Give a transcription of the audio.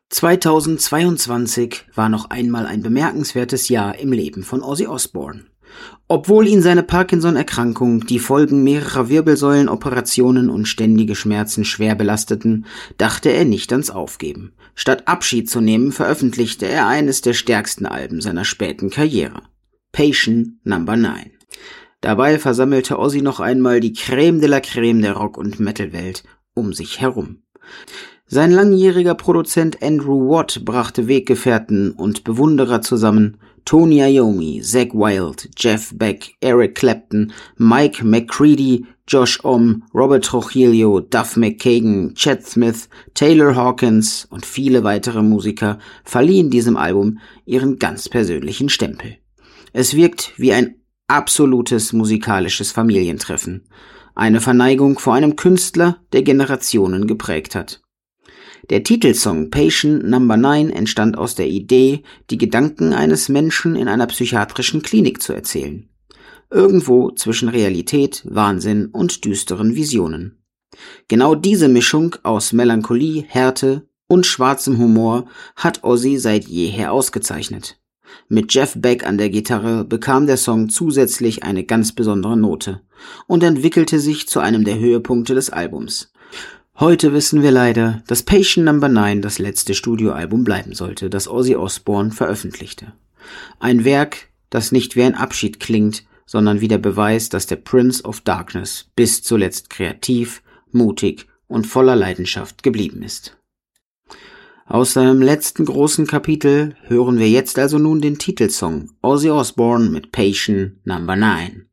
2022 war noch einmal ein bemerkenswertes Jahr im Leben von Ozzy Osbourne. Obwohl ihn seine Parkinson-Erkrankung, die Folgen mehrerer Wirbelsäulenoperationen und ständige Schmerzen schwer belasteten, dachte er nicht ans Aufgeben. Statt Abschied zu nehmen, veröffentlichte er eines der stärksten Alben seiner späten Karriere, Patient No. 9. Dabei versammelte Ozzy noch einmal die Crème de la Crème der Rock- und Metal-Welt um sich herum. Sein langjähriger Produzent Andrew Watt brachte Weggefährten und Bewunderer zusammen: Tony Iommi, Zakk Wylde, Jeff Beck, Eric Clapton, Mike McCready, Josh Homme, Robert Trujillo, Duff McKagan, Chet Smith, Taylor Hawkins und viele weitere Musiker verliehen diesem Album ihren ganz persönlichen Stempel. Es wirkt wie ein absolutes musikalisches Familientreffen, eine Verneigung vor einem Künstler, der Generationen geprägt hat. Der Titelsong Patient No. 9 entstand aus der Idee, die Gedanken eines Menschen in einer psychiatrischen Klinik zu erzählen. Irgendwo zwischen Realität, Wahnsinn und düsteren Visionen. Genau diese Mischung aus Melancholie, Härte und schwarzem Humor hat Ozzy seit jeher ausgezeichnet. Mit Jeff Beck an der Gitarre bekam der Song zusätzlich eine ganz besondere Note und entwickelte sich zu einem der Höhepunkte des Albums. Heute wissen wir leider, dass Patient No. 9 das letzte Studioalbum bleiben sollte, das Ozzy Osbourne veröffentlichte. Ein Werk, das nicht wie ein Abschied klingt, sondern wie der Beweis, dass der Prince of Darkness bis zuletzt kreativ, mutig und voller Leidenschaft geblieben ist. Aus seinem letzten großen Kapitel hören wir jetzt also nun den Titelsong Ozzy Osbourne mit Patient No. 9.